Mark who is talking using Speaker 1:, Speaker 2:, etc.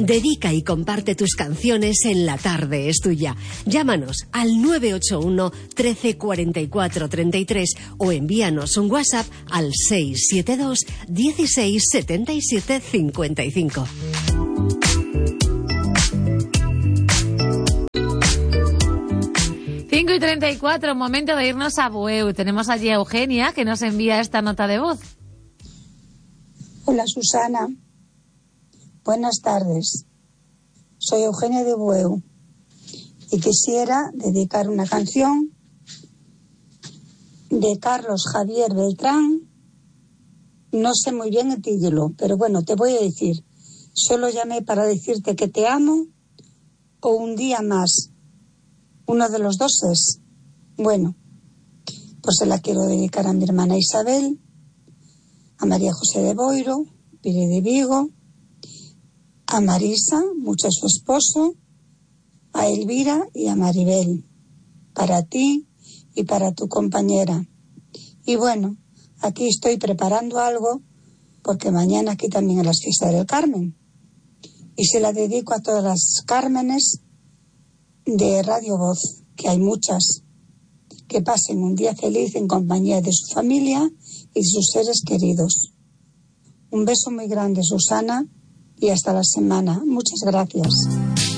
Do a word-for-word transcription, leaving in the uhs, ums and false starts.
Speaker 1: Dedica y comparte tus canciones en La Tarde es Tuya. Llámanos al nueve ocho uno, trece, cuarenta y cuatro, treinta y tres o envíanos un WhatsApp al seis siete dos, dieciséis, setenta y siete, cincuenta y cinco.
Speaker 2: cinco y treinta y cuatro, momento de irnos a Bueu. Tenemos allí a Eugenia, que nos envía esta nota de voz.
Speaker 3: Hola Susana, buenas tardes. Soy Eugenia de Bueu y quisiera dedicar una canción de Carlos Javier Beltrán. No sé muy bien el título, pero bueno, te voy a decir. Solo llamé para decirte que te amo o un día más. Uno de los dos es. Bueno, pues se la quiero dedicar a mi hermana Isabel, a María José de Boiro, Pire de Vigo, a Marisa, mucho a su esposo, a Elvira y a Maribel, para ti y para tu compañera. Y bueno, aquí estoy preparando algo, porque mañana aquí también es la fiesta del Carmen. Y se la dedico a todas las Cármenes de Radio Voz, que hay muchas. Que pasen un día feliz en compañía de su familia y sus seres queridos. Un beso muy grande, Susana, y hasta la semana. Muchas gracias.